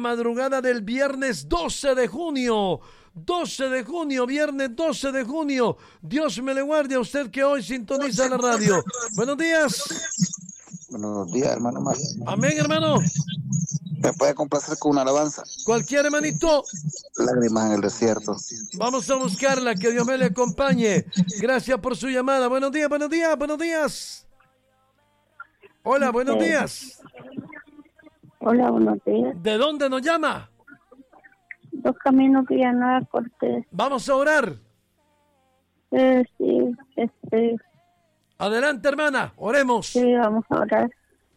madrugada del viernes 12 de junio. 12 de junio, viernes 12 de junio. Dios me le guarde a usted que hoy sintoniza la radio. Buenos días. Buenos días, hermano Mario. Amén, hermano. ¿Me puede complacer con una alabanza? Cualquier hermanito. Lágrimas en el desierto. Vamos a buscarla, que Dios me le acompañe. Gracias por su llamada. Buenos días, buenos días, buenos días. Hola, buenos días. Hola, buenos días. ¿De dónde nos llama? Dos Caminos, Villanueva, Cortés. Vamos a orar. Sí, Adelante, hermana, oremos. Sí, vamos a orar.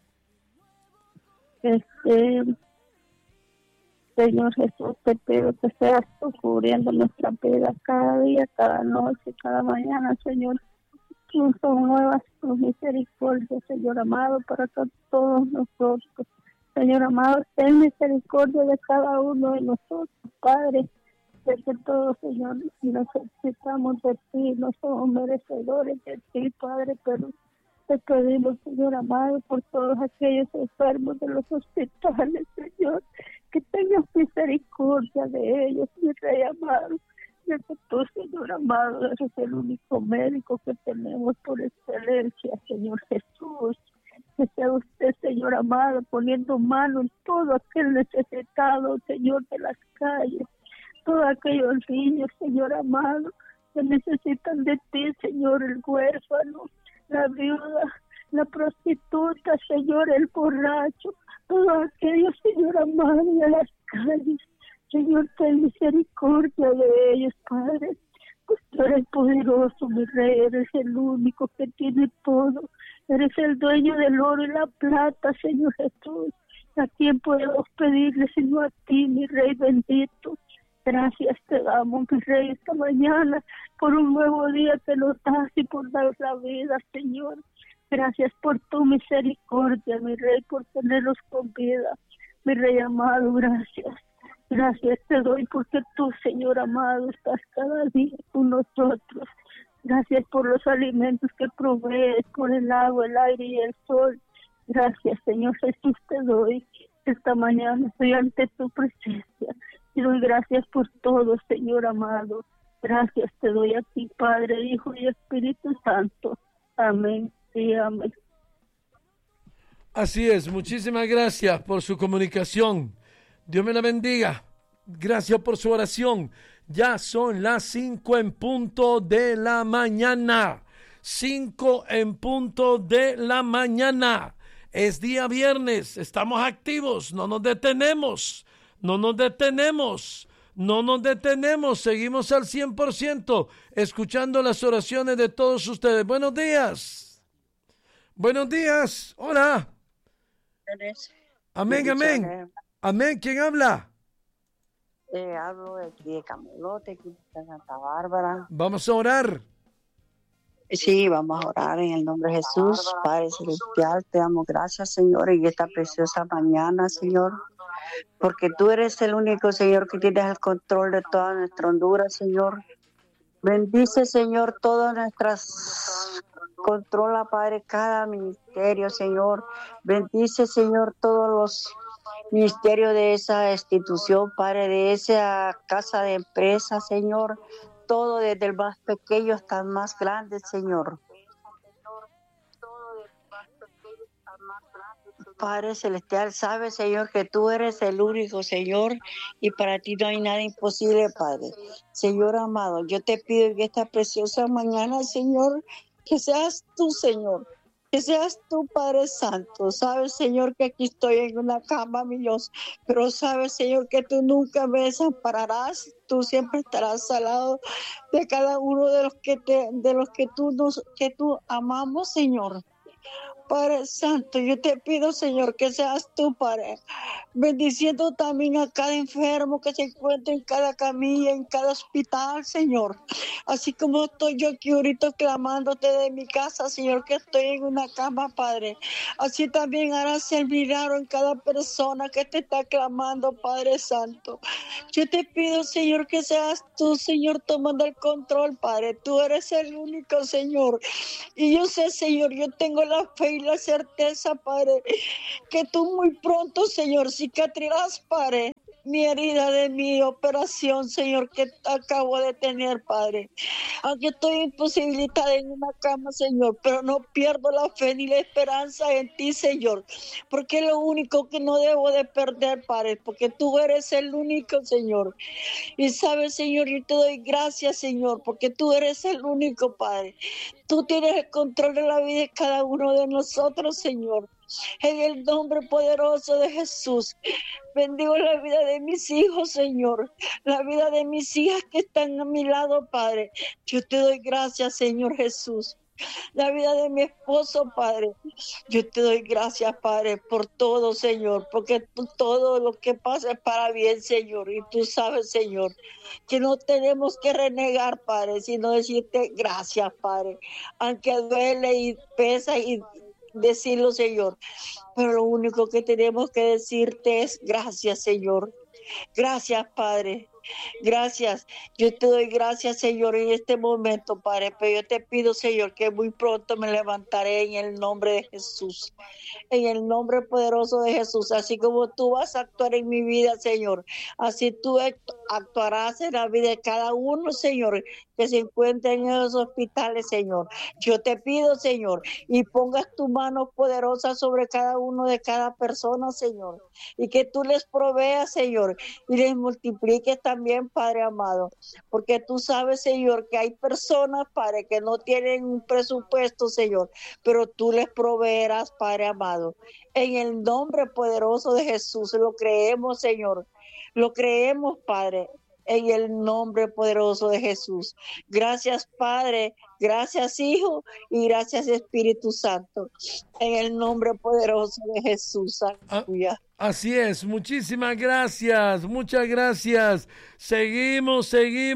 Señor Jesús, te pido que seas tú cubriendo nuestra vida cada día, cada noche, cada mañana, Señor. Tú son nuevas tus misericordias, Señor amado, para todos nosotros. Señor amado, ten misericordia de cada uno de nosotros, Padre, de que todos, Señor, necesitamos de ti, no somos merecedores de ti, Padre, pero te pedimos, Señor amado, por todos aquellos enfermos de los hospitales, Señor, que tengas misericordia de ellos, mi Rey amado, ya que tú, Señor amado, eres el único médico que tenemos por excelencia, Señor Jesús. Que sea usted, Señor amado, poniendo mano en todo aquel necesitado, Señor, de las calles, todos aquellos niños, Señor amado, que necesitan de ti, Señor, el huérfano, la viuda, la prostituta, Señor, el borracho, todos aquellos, Señor amado, de las calles. Señor, ten misericordia de ellos, Padre. Pues tú eres poderoso, mi Rey, eres el único que tiene todo. Eres el dueño del oro y la plata, Señor Jesús. ¿A quién podemos pedirle sino a ti, mi Rey bendito? Gracias te damos, mi Rey, esta mañana por un nuevo día que nos das y por dar la vida, Señor. Gracias por tu misericordia, mi Rey, por tenernos con vida. Mi Rey amado, gracias. Gracias te doy porque tú, Señor amado, estás cada día con nosotros. Gracias por los alimentos que provees, por el agua, el aire y el sol. Gracias, Señor Jesús, te doy. Esta mañana estoy ante tu presencia. Te doy gracias por todo, Señor amado. Gracias te doy a ti, Padre, Hijo y Espíritu Santo. Amén y amén. Así es, muchísimas gracias por su comunicación. Dios me la bendiga. Gracias por su oración. Ya son las 5 en punto de la mañana. 5 en punto de la mañana. Es día viernes. Estamos activos. No nos detenemos. No nos detenemos. No nos detenemos. Seguimos al 100%. Escuchando las oraciones de todos ustedes. Buenos días. Buenos días. Hola. Amén, amén. Amén. ¿Quién habla? Hablo de aquí de Camelote, aquí de Santa Bárbara. Vamos a orar. Sí, vamos a orar en el nombre de Jesús. Padre Celestial, te damos gracias, Señor, en esta preciosa mañana, Señor, porque tú eres el único, Señor, que tienes el control de toda nuestra Honduras, Señor. Bendice, Señor, todas nuestras... Controla, Padre, cada ministerio, Señor. Bendice, Señor, todos los ministerios de esa institución, Padre, de esa casa de empresa, Señor. Todo desde el más pequeño hasta el más grande, Señor. Padre Celestial, sabe, Señor, que tú eres el único, Señor, y para ti no hay nada imposible, Padre. Señor amado, yo te pido en esta preciosa mañana, Señor, que seas tú, Señor, que seas tú, Padre Santo. Sabes, Señor, que aquí estoy en una cama, mi Dios, pero sabes, Señor, que tú nunca me desampararás. Tú siempre estarás al lado de cada uno de los que tú amamos, Señor. Padre Santo, yo te pido, Señor, que seas tú, Padre, bendiciendo también a cada enfermo que se encuentra en cada camilla, en cada hospital, Señor. Así como estoy yo aquí ahorita clamándote de mi casa, Señor, que estoy en una cama, Padre. Así también harás el milagro en cada persona que te está clamando, Padre Santo. Yo te pido, Señor, que seas tú, Señor, tomando el control, Padre. Tú eres el único, Señor. Y yo sé, Señor, yo tengo la fe y la certeza, Padre, que tú muy pronto, Señor, cicatrizarás, Padre, mi herida de mi operación, Señor, que acabo de tener, Padre. Aunque estoy imposibilitada en una cama, Señor, pero no pierdo la fe ni la esperanza en ti, Señor, porque es lo único que no debo de perder, Padre, porque tú eres el único, Señor. Y sabes, Señor, yo te doy gracias, Señor, porque tú eres el único, Padre. Tú tienes el control de la vida de cada uno de nosotros, Señor. En el nombre poderoso de Jesús, bendigo la vida de mis hijos, Señor, la vida de mis hijas que están a mi lado, Padre. Yo te doy gracias, Señor Jesús. La vida de mi esposo, Padre. Yo te doy gracias, Padre, por todo, Señor, porque todo lo que pasa es para bien, Señor. Y tú sabes, Señor, que no tenemos que renegar, Padre, sino decirte gracias, Padre. Aunque duele y pesa y decirlo, Señor, pero lo único que tenemos que decirte es gracias, Señor. Gracias, Padre. Gracias. Yo te doy gracias, Señor, en este momento, Padre. Pero yo te pido, Señor, que muy pronto me levantaré en el nombre de Jesús. En el nombre poderoso de Jesús. Así como tú vas a actuar en mi vida, Señor. Así tú actuarás en la vida de cada uno, Señor, que se encuentra en esos hospitales, Señor. Yo te pido, Señor, y pongas tu mano poderosa sobre cada uno de cada persona, Señor. Y que tú les proveas, Señor, y les multipliques también, Padre amado. Porque tú sabes, Señor, que hay personas, Padre, que no tienen un presupuesto, Señor, pero tú les proveerás, Padre amado. En el nombre poderoso de Jesús, lo creemos, Señor. Lo creemos, Padre, en el nombre poderoso de Jesús. Gracias, Padre, gracias, Hijo, y gracias, Espíritu Santo, en el nombre poderoso de Jesús. Aleluya. Así es, muchísimas gracias, muchas gracias. Seguimos.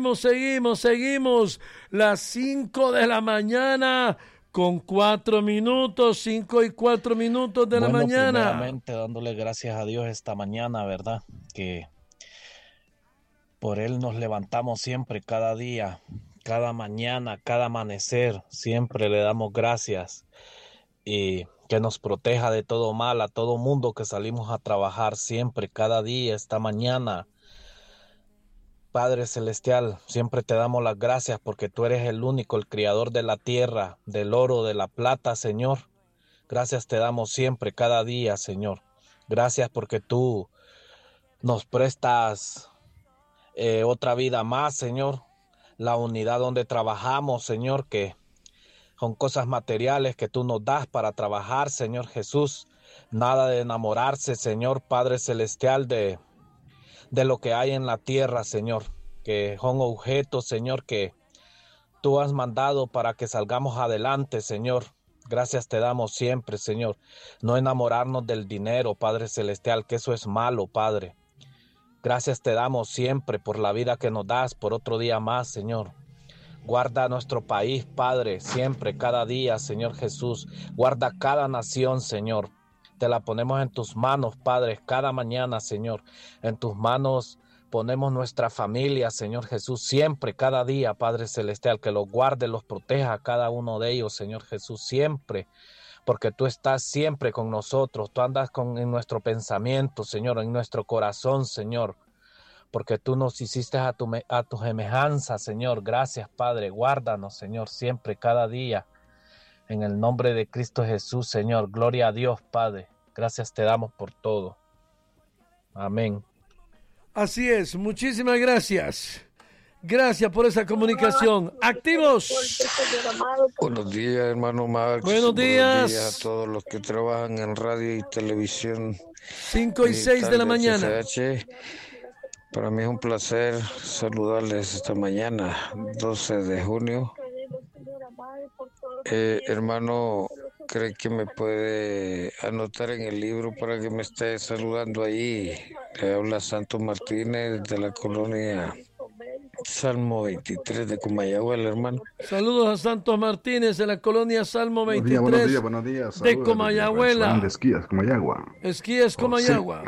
Las 5 de la mañana con 4 minutos, 5 y 4 minutos de la mañana. Primeramente dándole gracias a Dios esta mañana, ¿verdad? Que por Él nos levantamos siempre, cada día, cada mañana, cada amanecer. Siempre le damos gracias. Y que nos proteja de todo mal, a todo mundo que salimos a trabajar siempre, cada día, esta mañana. Padre Celestial, siempre te damos las gracias porque tú eres el único, el creador de la tierra, del oro, de la plata, Señor. Gracias te damos siempre, cada día, Señor. Gracias porque tú nos prestas otra vida más, Señor. La unidad donde trabajamos, Señor, que son cosas materiales que tú nos das para trabajar, Señor Jesús. Nada de enamorarse, Señor Padre Celestial, de lo que hay en la tierra, Señor. Que son objetos, Señor, que tú has mandado para que salgamos adelante, Señor. Gracias te damos siempre, Señor. No enamorarnos del dinero, Padre Celestial, que eso es malo, Padre. Gracias te damos siempre por la vida que nos das, por otro día más, Señor. Guarda nuestro país, Padre, siempre, cada día, Señor Jesús. Guarda cada nación, Señor. Te la ponemos en tus manos, Padre, cada mañana, Señor. En tus manos ponemos nuestra familia, Señor Jesús, siempre, cada día, Padre Celestial. Que los guarde, los proteja a cada uno de ellos, Señor Jesús, siempre. Porque tú estás siempre con nosotros. Tú andas en nuestro pensamiento, Señor, en nuestro corazón, Señor. Porque tú nos hiciste a tu semejanza, Señor. Gracias, Padre. Guárdanos, Señor, siempre, cada día. En el nombre de Cristo Jesús, Señor. Gloria a Dios, Padre. Gracias te damos por todo. Amén. Así es. Muchísimas gracias. Gracias por esa comunicación. ¡Activos! Buenos días, hermano Max. Buenos días. Buenos días a todos los que trabajan en radio y televisión. 5 y 6 de la mañana. HCH. Para mí es un placer saludarles esta mañana, 12 de junio. Hermano, ¿cree que me puede anotar en el libro para que me esté saludando ahí? Le habla Santo Martínez de la colonia Salmo 23 de Comayagua, el hermano. Saludos a Santos Martínez de la colonia Salmo 23 buenos días. de Comayagüela. De Esquías, Comayagua. Esquías, Comayagua.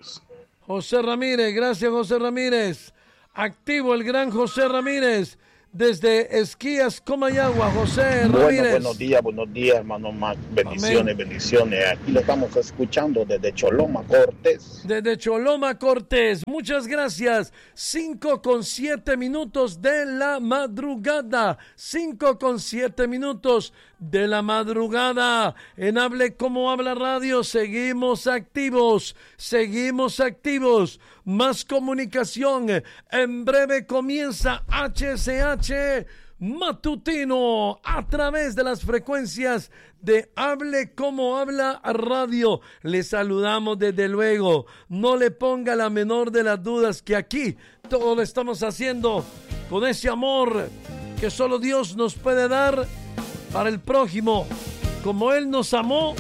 José Ramírez, gracias José Ramírez. Activo el gran José Ramírez. desde Esquías, Comayagua, José Ramírez. Buenos días, hermano Max. Bendiciones, bendiciones. Aquí lo estamos escuchando desde Choloma, Cortés. Desde Choloma, Cortés. Muchas gracias. 5:07 de la madrugada. 5:07 de la madrugada. En Hable Como Habla Radio, seguimos activos. Más comunicación. En breve comienza HCH Matutino a través de las frecuencias de Hable Como Habla Radio. Le saludamos desde luego. No le ponga la menor de las dudas que aquí todo lo estamos haciendo con ese amor que solo Dios nos puede dar para el prójimo. Como Él nos amó,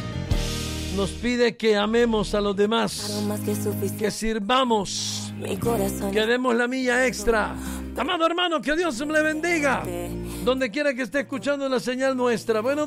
nos pide que amemos a los demás, que sirvamos, que demos la milla extra. Amado hermano, que Dios le bendiga, donde quiera que esté escuchando la señal nuestra. Buenos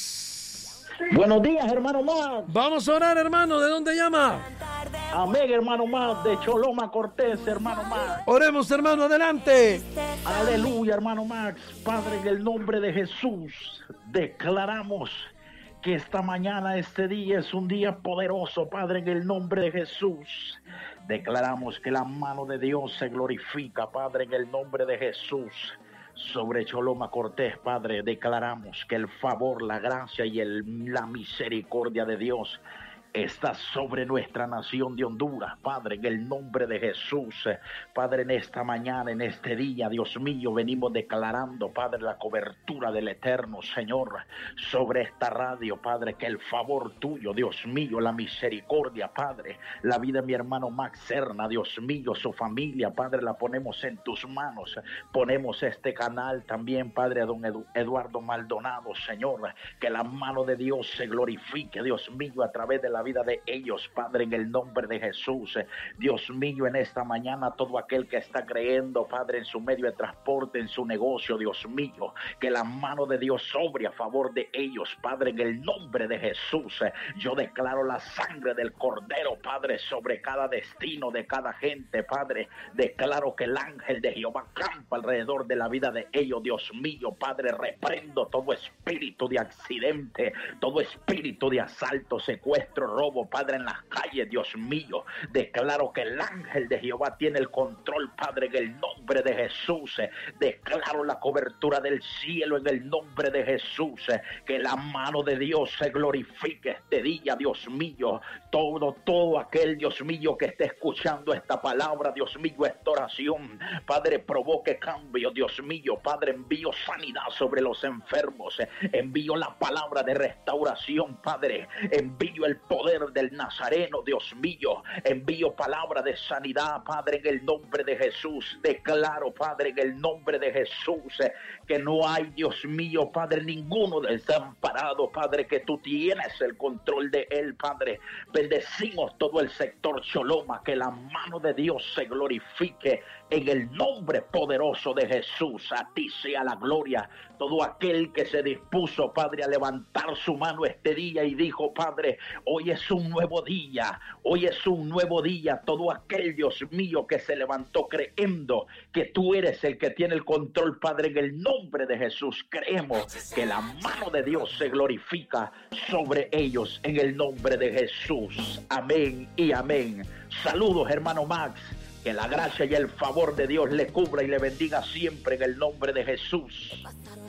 días. Buenos días, hermano Max. Vamos a orar, hermano. ¿De dónde llama? Amén, hermano Max, de Choloma, Cortés, hermano Max. Oremos, hermano, adelante. Aleluya, hermano Max. Padre, en el nombre de Jesús, declaramos que esta mañana, este día es un día poderoso, Padre, en el nombre de Jesús. Declaramos que la mano de Dios se glorifica, Padre, en el nombre de Jesús. Sobre Choloma, Cortés, Padre, declaramos que el favor, la gracia y la misericordia de Dios está sobre nuestra nación de Honduras, Padre, en el nombre de Jesús. Padre, en esta mañana, en este día, Dios mío, venimos declarando, Padre, la cobertura del Eterno, Señor, sobre esta radio, Padre, que el favor tuyo, Dios mío, la misericordia, Padre, la vida de mi hermano Max Serna, Dios mío, su familia, Padre, la ponemos en tus manos. Ponemos este canal también, Padre, a don Eduardo Maldonado, Señor, que la mano de Dios se glorifique, Dios mío, a través de la vida de ellos, Padre, en el nombre de Jesús. Dios mío, en esta mañana, todo aquel que está creyendo, Padre, en su medio de transporte, en su negocio, Dios mío, que la mano de Dios sobre a favor de ellos, Padre, en el nombre de Jesús. Yo declaro la sangre del Cordero, Padre, sobre cada destino de cada gente, Padre. Declaro que el ángel de Jehová campa alrededor de la vida de ellos, Dios mío, Padre. Reprendo todo espíritu de accidente, todo espíritu de asalto, secuestro, robo, Padre, en las calles, Dios mío. Declaro que el ángel de Jehová tiene el control, Padre, en el nombre de Jesús. Declaro la cobertura del cielo en el nombre de Jesús. Que la mano de Dios se glorifique este día, Dios mío. Todo aquel, Dios mío, que esté escuchando esta palabra, Dios mío, esta oración, Padre, provoque cambio, Dios mío. Padre, envío sanidad sobre los enfermos. Envío la palabra de restauración, Padre. Envío el poder del Nazareno, Dios mío. Envío palabra de sanidad, Padre, en el nombre de Jesús. Declaro, Padre, en el nombre de Jesús, que no hay, Dios mío, Padre, ninguno desamparado, Padre, que tú tienes el control de él, Padre. Bendecimos todo el sector Choloma, que la mano de Dios se glorifique en el nombre poderoso de Jesús. A ti sea la gloria. Todo aquel que se dispuso, Padre, a levantar su mano este día y dijo, Padre, hoy es un nuevo día, hoy es un nuevo día. Todo aquel, Dios mío, que se levantó creyendo que tú eres el que tiene el control, Padre, en el nombre de Jesús. Creemos que la mano de Dios se glorifica sobre ellos en el nombre de Jesús. Amén y amén. Saludos, hermano Max. Que la gracia y el favor de Dios le cubra y le bendiga siempre en el nombre de Jesús.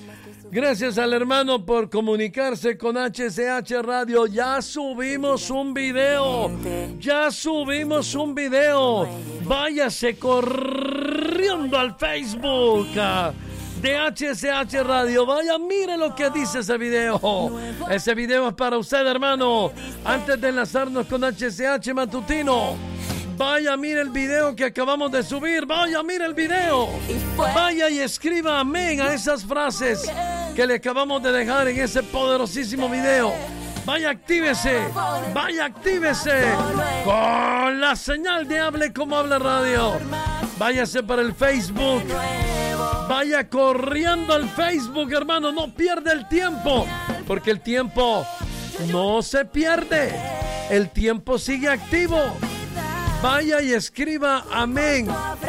Gracias al hermano por comunicarse con HCH Radio. Ya subimos un video. Váyase corriendo al Facebook de HCH Radio. Vaya, mire lo que dice ese video. Ese video es para usted, hermano. Antes de enlazarnos con HCH Matutino, vaya, mire el video que acabamos de subir. Vaya, mire el video. Vaya y escriba amén a esas frases que le acabamos de dejar en ese poderosísimo video. Vaya, actívese con la señal de Hable Como Habla Radio. Váyase para el Facebook. Vaya corriendo al Facebook, hermano. No pierda el tiempo, porque el tiempo no se pierde. El tiempo sigue activo. Vaya y escriba amén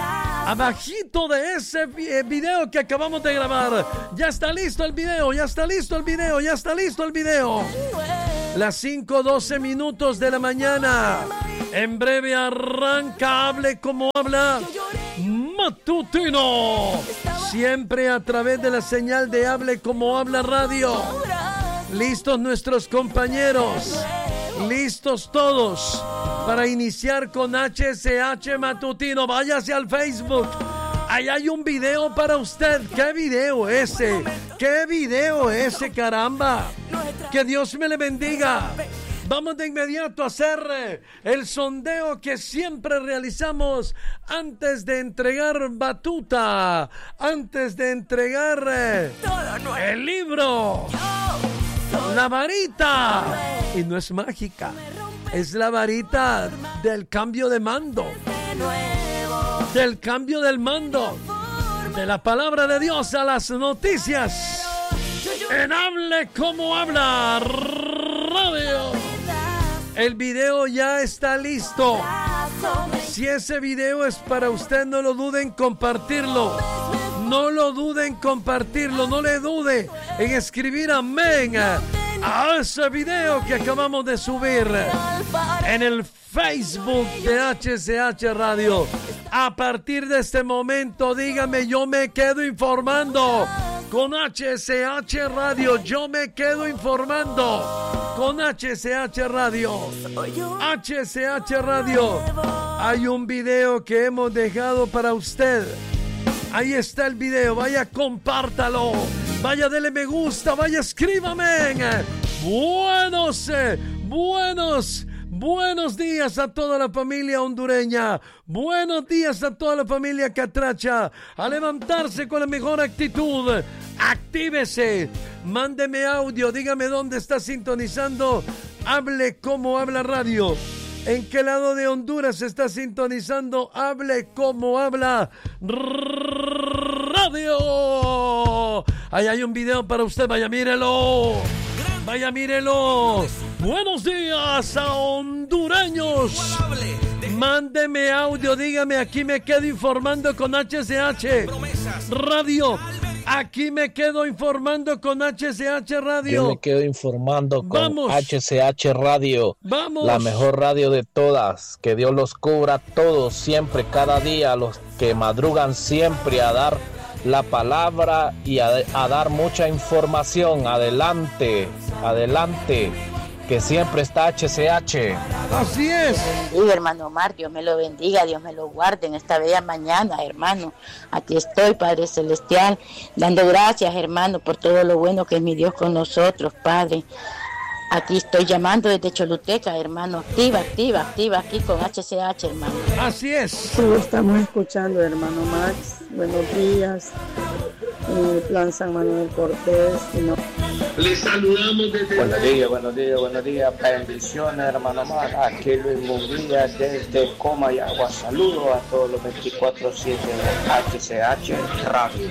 Abajito de ese video que acabamos de grabar. Ya está listo el video, ya está listo el video, ya está listo el video. Las 5:12 minutos de la mañana. En breve arranca Hable Como Habla Matutino. Siempre a través de la señal de Hable Como Habla Radio. Listos nuestros compañeros. Listos todos para iniciar con HSH Matutino. Váyase al Facebook. Ahí hay un video para usted. ¿Qué video ese? ¿Qué video ese, caramba? Que Dios me le bendiga. Vamos de inmediato a hacer el sondeo que siempre realizamos antes de entregar batuta, antes de entregar el libro, la varita. Y no es mágica, es la varita del cambio de mando, del cambio del mando, de la palabra de Dios a las noticias. En Hable Como Habla Radio. El video ya está listo. Si ese video es para usted, no lo dude en compartirlo. No lo dude en compartirlo. No le dude en escribir amén a ese video que acabamos de subir en el Facebook de HSH Radio. A partir de este momento, dígame, yo me quedo informando con HSH Radio. Yo me quedo informando con HSH Radio. HSH Radio. Hay un video que hemos dejado para usted. Ahí está el video. Vaya, compártalo. Vaya, dele me gusta. Vaya, escríbame. Buenos días a toda la familia hondureña. Buenos días a toda la familia catracha. A levantarse con la mejor actitud. Actívese. Mándeme audio. Dígame dónde está sintonizando Hable Como Habla Radio. ¿En qué lado de Honduras se está sintonizando Hable Como Habla Radio? Ahí hay un video para usted. Vaya, mírelo. Vaya, mírelo. Buenos días a hondureños. Mándeme audio, dígame, aquí me quedo informando con HSH Radio. Aquí me quedo informando con HSH Radio. Yo me quedo informando con HSH Radio. Vamos. La mejor radio de todas. Que Dios los cubra a todos, siempre, cada día. Los que madrugan siempre a dar la palabra y a dar mucha información. Adelante, adelante. Que siempre está HCH. Así es. Sí, hermano Omar, Dios me lo bendiga, Dios me lo guarde en esta bella mañana, hermano. Aquí estoy, Padre Celestial, dando gracias, hermano, por todo lo bueno que es mi Dios con nosotros, Padre. Aquí estoy llamando desde Choluteca, hermano. Activa aquí con HCH, hermano. Así es. Sí, estamos escuchando, hermano Max. Buenos días. Plan San Manuel Cortés. Les saludamos desde... Buenos días. Bendiciones, hermano Max. Aquí Luis Munguía desde Comayagua. Saludos a todos los 24/7 de HCH Radio.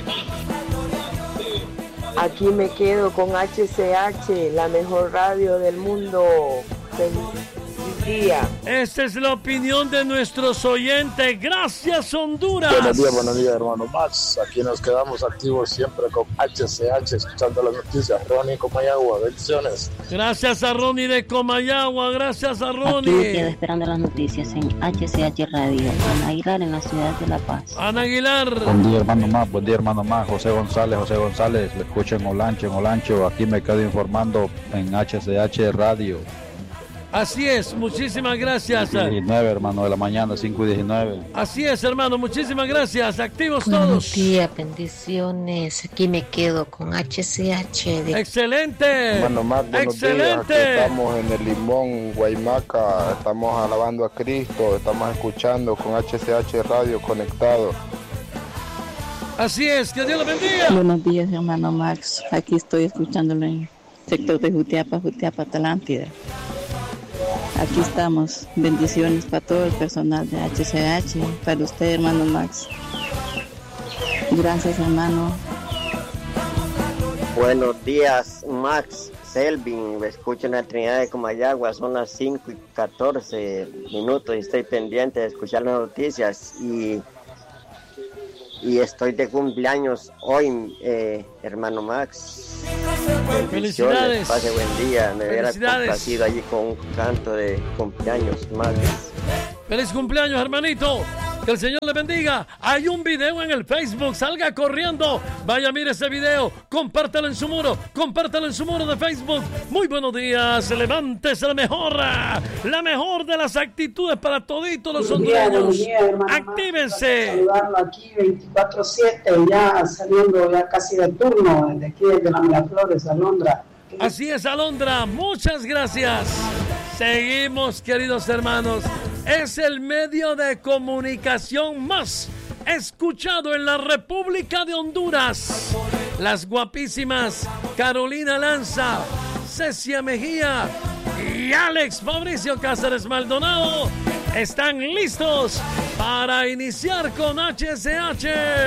Aquí me quedo con HCH, la mejor radio del mundo. Feliz día. Esta es la opinión de nuestros oyentes. Gracias, Honduras. Buenos días, hermano Max. Aquí nos quedamos activos siempre con HCH, escuchando las noticias. Ronnie Comayagua, bendiciones. Gracias a Ronnie de Comayagua. Gracias a Ronnie. Aquí me quedo esperando las noticias en HCH Radio. Ana Aguilar, en la ciudad de La Paz. Ana Aguilar. Buen día, hermano Max. José González. Lo escucho en Olancho. Aquí me quedo informando en HCH Radio. Así es, muchísimas gracias. 19, hermano, de la mañana, 5:19. Así es, hermano, muchísimas gracias. Activos Buenos todos. días, bendiciones. Aquí me quedo con HCH. Excelente. Hermano Max, buenos días. Aquí estamos en el Limón, Guaymaca. Estamos alabando a Cristo. Estamos escuchando con HCH Radio conectado. Así es, que Dios lo bendiga. Buenos días, hermano Max. Aquí estoy escuchándolo en el sector de Jutiapa, Talántida. Aquí estamos. Bendiciones para todo el personal de HCH, para usted, hermano Max. Gracias, hermano. Buenos días, Max. Selvin, me escucho en la Trinidad de Comayagua, son las 5:14 minutos y estoy pendiente de escuchar las noticias y y estoy de cumpleaños hoy, hermano Max. Felicidades. Pase buen día. Me hubiera Felicidades. complacido allí con un canto de cumpleaños, Max. Feliz cumpleaños, hermanito. Que el Señor le bendiga. Hay un video en el Facebook. Salga corriendo. Vaya, mire ese video. Compártalo en su muro. Compártalo en su muro de Facebook. Muy buenos días. Levántese la mejor. La mejor de las actitudes para toditos los hondureños. Actívense. Saludarlo aquí 24/7, ya saliendo ya casi de turno desde aquí, desde la Miraflores, Alondra. Así es, Alondra. Muchas gracias. Seguimos, queridos hermanos. Es el medio de comunicación más escuchado en la República de Honduras. Las guapísimas Carolina Lanza, Cecia Mejía y Alex Fabricio Cáceres Maldonado están listos para iniciar con HCH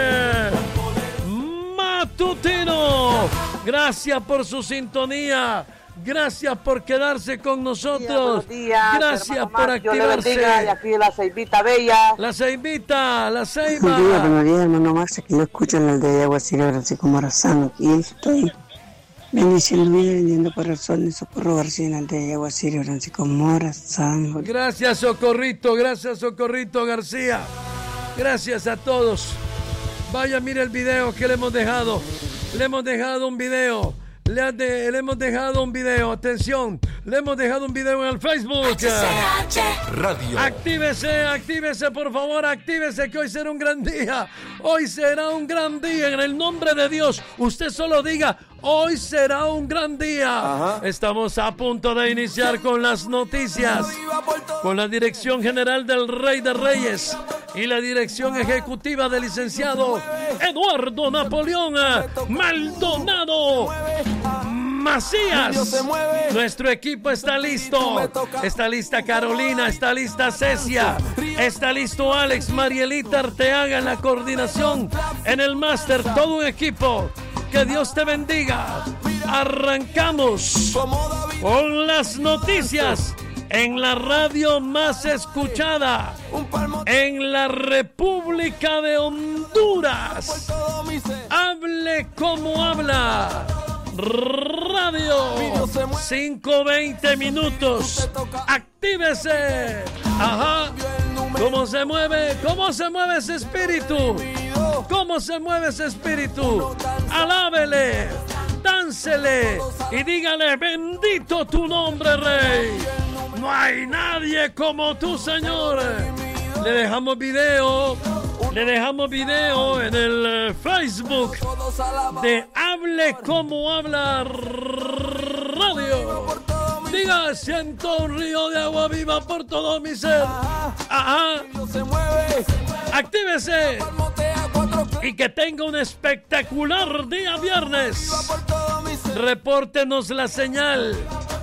Matutino. Gracias por su sintonía. Gracias por quedarse con nosotros. Buenos días, gracias por Dios le activarse. bendiga, y aquí la ceibita bella. La ceibita, la ceiba. Buenos días, hermano Max. Aquí lo escucho en el de Aguasiro, Francisco Morazán. Aquí estoy bendiciendo y vendiendo por el sol de Socorro García en el de Aguasiro, Francisco Morazán. Gracias, Socorrito. Gracias, Socorrito García. Gracias a todos. Vaya, mire el video que le hemos dejado. Le hemos dejado un video. Le hemos dejado un video, atención, le hemos dejado un video en el Facebook. HCH Radio. Actívese, por favor, actívese, que hoy será un gran día. Hoy será un gran día, en el nombre de Dios. Usted solo diga, hoy será un gran día. Ajá. Estamos a punto de iniciar con las noticias, con la dirección general del Rey de Reyes y la dirección ejecutiva del licenciado Eduardo Napoleón Maldonado Macías. Nuestro equipo está listo. Está lista Carolina, está lista Cecia, está listo Alex, Marielita Arteaga en la coordinación, en el máster, todo un equipo. Que Dios te bendiga. Arrancamos con las noticias en la radio más escuchada en la República de Honduras. Hable como habla. Radio 5:20 minutos. Actívese. Ajá. ¿Cómo se mueve? ¿Cómo se mueve ese espíritu? ¿Cómo se mueve ese espíritu? Alábele, dánsele y dígale: bendito tu nombre, Rey. No hay nadie como tú, Señor. Le dejamos video en el Facebook de Hable como habla radio. Diga: siento un río de agua viva por todo mi ser. Ajá. Actívese y que tenga un espectacular día viernes. Repórtenos la señal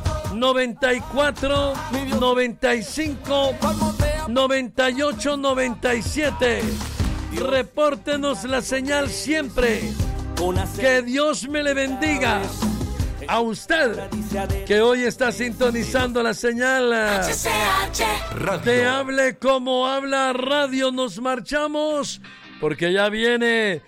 94 95 98 97. Repórtenos la señal siempre. Que Dios me le bendiga a usted que hoy está sintonizando la señal de Hable como habla radio. Nos marchamos porque ya viene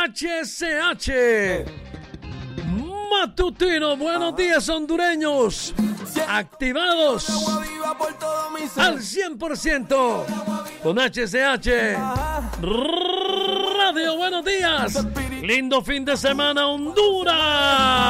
HCH Matutino. Buenos días, hondureños. Activados al 100% con HCH Radio. Buenos días. Lindo fin de semana, Honduras.